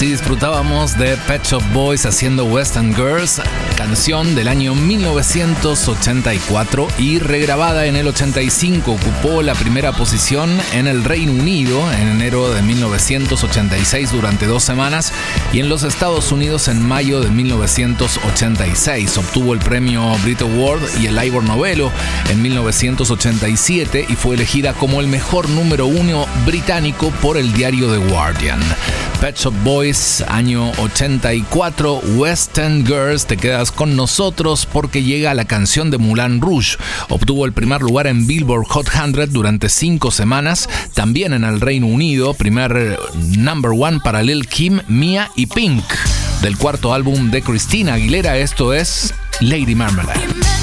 Así disfrutábamos de Pet Shop Boys haciendo Western Girls, canción del año 1984 y regrabada en el 85. Ocupó la primera posición en el Reino Unido en enero de 1986 durante 2 semanas y en los Estados Unidos en mayo de 1986. Obtuvo el premio Brit Award y el Ivor Novello en 1987 y fue elegida como el mejor número 1 británico por el diario The Guardian. Pet Shop Boys, año 84, Western Girls. Te quedas con nosotros porque llega la canción de Moulin Rouge. Obtuvo el primer lugar en Billboard Hot 100 durante 5 semanas. También en el Reino Unido, primer number 1 para Lil' Kim, Mia y Pink. Del cuarto álbum de Christina Aguilera, esto es Lady Marmalade.